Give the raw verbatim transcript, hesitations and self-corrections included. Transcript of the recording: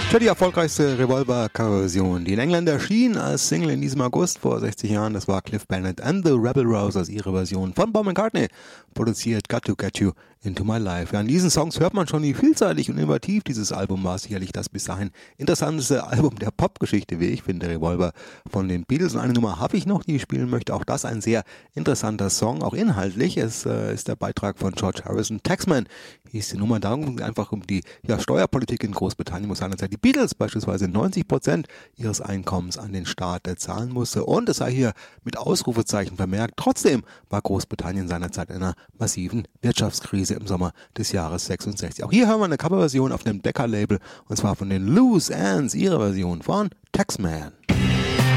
Für die erfolgreichste Revolver-Coverversion, die in England erschien als Single in diesem August vor sechzig Jahren, das war Cliff Bennett and the Rebel Rousers, ihre Version von Paul McCartney, produziert Got to Get You Into My Life. Ja, an diesen Songs hört man schon, wie vielseitig und innovativ dieses Album war. Sicherlich das bis dahin interessanteste Album der Popgeschichte, wie ich finde, Revolver von den Beatles. Und eine Nummer habe ich noch, die ich spielen möchte. Auch das ein sehr interessanter Song, auch inhaltlich. Es äh, ist der Beitrag von George Harrison. Taxman hieß die Nummer. Da ging einfach um die ja, Steuerpolitik in Großbritannien, wo seinerzeit die Beatles beispielsweise neunzig Prozent ihres Einkommens an den Staat äh, zahlen musste. Und es sei hier mit Ausrufezeichen vermerkt. Trotzdem war Großbritannien seinerzeit in einer massiven Wirtschaftskrise im Sommer des Jahres sechsundsechzig. Auch hier hören wir eine Coverversion auf dem Decca-Label, und zwar von den Loose Ends, ihre Version von Taxman.